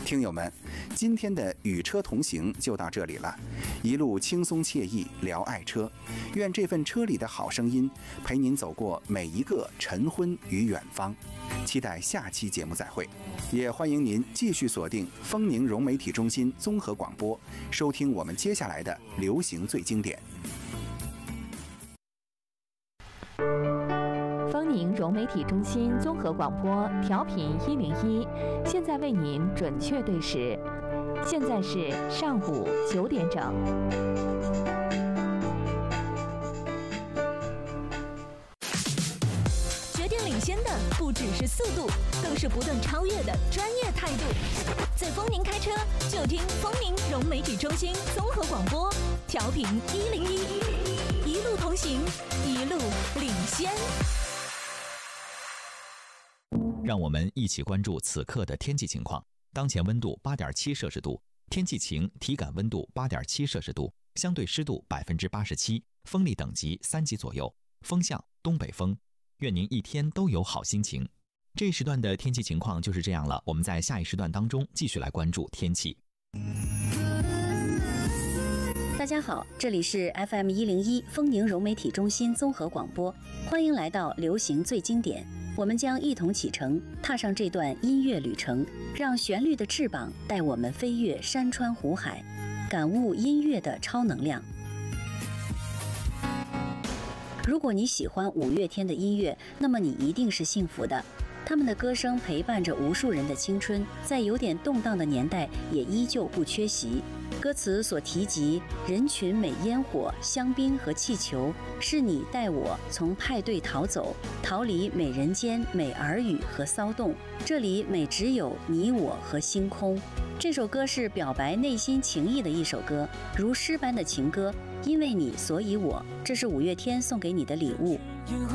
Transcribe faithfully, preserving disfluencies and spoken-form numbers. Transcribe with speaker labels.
Speaker 1: 听友们，今天的与车同行就到这里了，一路轻松惬意聊爱车，愿这份车里的好声音陪您走过每一个晨昏与远方。期待下期节目再会，也欢迎您继续锁定丰宁融媒体中心综合广播，收听我们接下来的流行最经典。
Speaker 2: 丰宁融媒体中心综合广播调频一零一，现在为您准确对时，现在是上午九点整。
Speaker 3: 决定领先的不只是速度，更是不断超越的专业态度。在丰宁开车，就听丰宁融媒体中心综合广播调频一零一，一路同行，一路领先。
Speaker 4: 让我们一起关注此刻的天气情况。当前温度八点七摄氏度，天气晴，体感温度八点七摄氏度，相对湿度百分之八十七，风力等级三级左右，风向东北风。愿您一天都有好心情。这一时段的天气情况就是这样了，我们在下一时段当中继续来关注天气。
Speaker 5: 大家好，这里是 F M 一零一丰宁融媒体中心综合广播，欢迎来到流行最经典。我们将一同启程，踏上这段音乐旅程，让旋律的翅膀带我们飞越山川湖海，感悟音乐的超能量。如果你喜欢五月天的音乐，那么你一定是幸福的。他们的歌声陪伴着无数人的青春，在有点动荡的年代也依旧不缺席。歌词所提及人群美烟火、香槟和气球，是你带我从派对逃走，逃离美人间、美耳语和骚动，这里美只有你我和星空。这首歌是表白内心情意的一首歌，如诗般的情歌，因为你所以我，这是五月天送给你的礼物。